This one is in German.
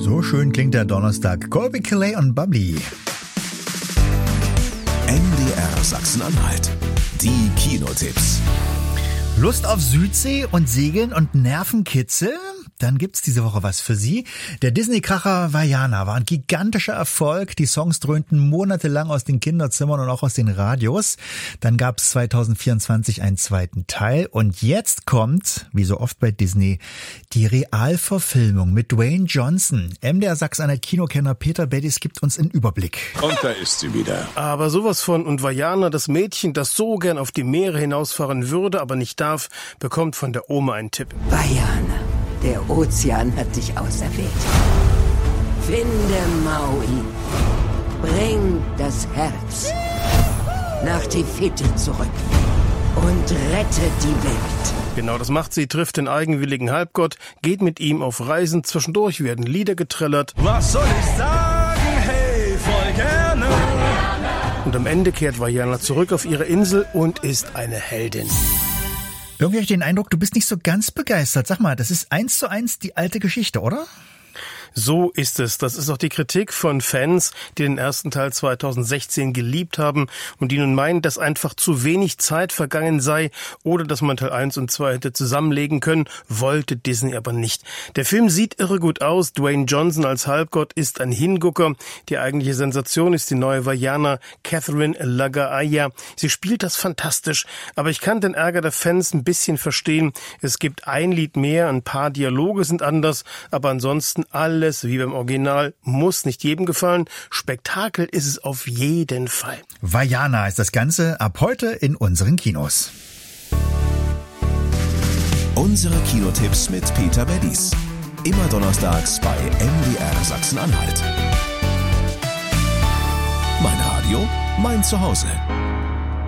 So schön klingt der Donnerstag. Colby Calais und Bubbly. MDR Sachsen-Anhalt. Die Kinotipps. Lust auf Südsee und Segeln und Nervenkitzel? Dann gibt's diese Woche was für Sie. Der Disney-Kracher Vaiana war ein gigantischer Erfolg. Die Songs dröhnten monatelang aus den Kinderzimmern und auch aus den Radios. Dann gab's 2024 einen zweiten Teil. Und jetzt kommt, wie so oft bei Disney, die Realverfilmung mit Dwayne Johnson. MDR Sachsen-Anhalt Kinokenner Peter Beddies gibt uns einen Überblick. Und da ist sie wieder. Aber sowas von. Und Vaiana, das Mädchen, das so gern auf die Meere hinausfahren würde, aber nicht darf, bekommt von der Oma einen Tipp. Vaiana. Der Ozean hat dich auserwählt. Finde Maui. Bring das Herz nach Tifiti zurück und rette die Welt. Genau, das macht sie, trifft den eigenwilligen Halbgott, geht mit ihm auf Reisen, zwischendurch werden Lieder getrellert. Was soll ich sagen? Hey, voll gerne. Und am Ende kehrt Vaiana zurück auf ihre Insel und ist eine Heldin. Irgendwie habe ich den Eindruck, du bist nicht so ganz begeistert. Sag mal, das ist 1:1 die alte Geschichte, oder? So ist es. Das ist auch die Kritik von Fans, die den ersten Teil 2016 geliebt haben und die nun meinen, dass einfach zu wenig Zeit vergangen sei oder dass man Teil 1 und 2 hätte zusammenlegen können, wollte Disney aber nicht. Der Film sieht irre gut aus. Dwayne Johnson als Halbgott ist ein Hingucker. Die eigentliche Sensation ist die neue Vaiana, Catherine Lagaya. Sie spielt das fantastisch, aber ich kann den Ärger der Fans ein bisschen verstehen. Es gibt ein Lied mehr, ein paar Dialoge sind anders, aber ansonsten alles wie beim Original, muss nicht jedem gefallen. Spektakel ist es auf jeden Fall. Vaiana ist das Ganze ab heute in unseren Kinos. Unsere Kinotipps mit Peter Beddies. Immer donnerstags bei MDR Sachsen-Anhalt. Mein Radio, mein Zuhause.